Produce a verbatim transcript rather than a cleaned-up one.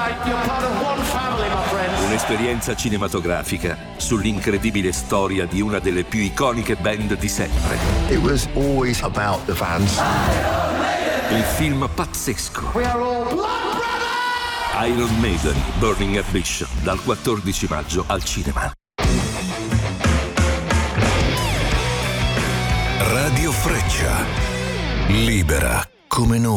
Un'esperienza cinematografica sull'incredibile storia di una delle più iconiche band di sempre. It was always about the fans. Un film pazzesco. Iron Maiden, Burning Ambition, dal quattordici maggio al cinema. Radio Freccia, libera come noi.